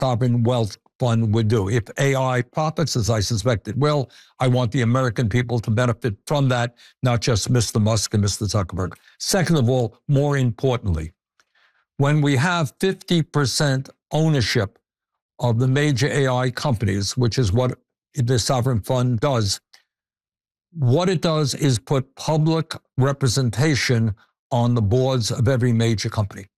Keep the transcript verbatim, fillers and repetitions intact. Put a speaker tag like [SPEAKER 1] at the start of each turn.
[SPEAKER 1] sovereign wealth fund would do. If A I profits, as I suspect it will, I want the American people to benefit from that, not just Mister Musk and Mister Zuckerberg. Second of all, more importantly, when we have fifty percent ownership of the major A I companies, which is what the sovereign fund does, what it does is put public representation on the boards of every major company.